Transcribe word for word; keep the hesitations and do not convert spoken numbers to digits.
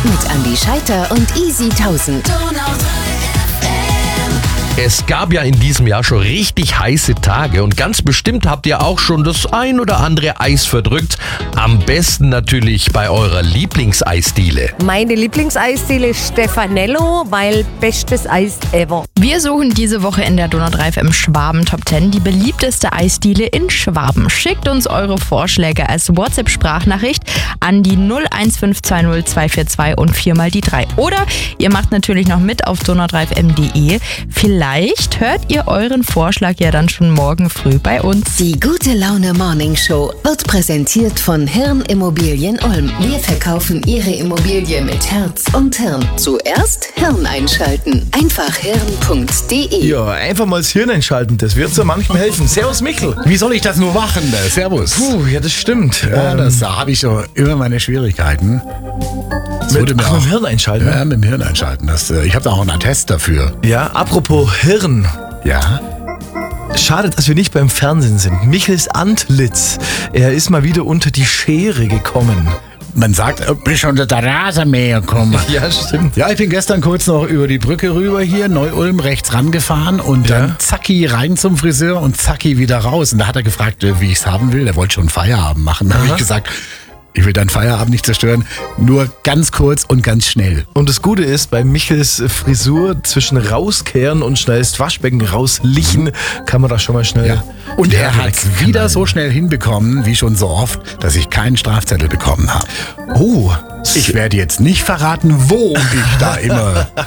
Mit Andi Scheiter und Easy tausend. Es gab ja in diesem Jahr schon richtig heiße Tage und ganz bestimmt habt ihr auch schon das ein oder andere Eis verdrückt. Am besten natürlich bei eurer Lieblingseisdiele. Meine Lieblingseisdiele Stefanello, weil bestes Eis ever. Wir suchen diese Woche in der Donau drei F M Schwaben Top zehn die beliebteste Eisdiele in Schwaben. Schickt uns eure Vorschläge als WhatsApp-Sprachnachricht an die null eins fünf zwei null zwei vier zwei und viermal die drei. Oder ihr macht natürlich noch mit auf donau drei f m punkt de. Vielleicht hört ihr euren Vorschlag ja dann schon morgen früh bei uns. Die Gute Laune Morning Show wird präsentiert von Hirn Immobilien Ulm. Wir verkaufen Ihre Immobilie mit Herz und Hirn. Zuerst Hirn einschalten. Einfach hirn punkt de. Ja, einfach mal das Hirn einschalten, das wird so manchmal helfen. Servus Michel. Wie soll ich das nur machen? Äh, Servus. Puh, ja, das stimmt. Ja, Ähm, das, da habe ich so immer meine Schwierigkeiten. Das mit, wurde mir ach, auch, mit dem Hirn einschalten? ja, mit dem Hirn einschalten. Das, äh, ich habe da auch einen Attest dafür. Ja, apropos Hirn. Ja. Schade, dass wir nicht beim Fernsehen sind. Michels Antlitz, er ist mal wieder unter die Schere gekommen. Man sagt, äh, bist unter der Rasenmäher gekommen. Ja, stimmt. Ja, ich bin gestern kurz noch über die Brücke rüber hier, Neu-Ulm rechts rangefahren und Ja. dann zacki rein zum Friseur und zacki wieder raus. Und da hat er gefragt, äh, wie ich es haben will. Er wollte schon Feierabend machen. Da habe Aha. ich gesagt, ich will deinen Feierabend nicht zerstören, nur ganz kurz und ganz schnell. Und das Gute ist, bei Michels Frisur zwischen rauskehren und schnell das Waschbecken rauslichen, kann man da schon mal schnell... Ja. Und die er Haare hat es wegknallen. wieder so schnell hinbekommen, wie schon so oft, dass ich keinen Strafzettel bekommen habe. Oh, Ich werde jetzt nicht verraten, wo ich da immer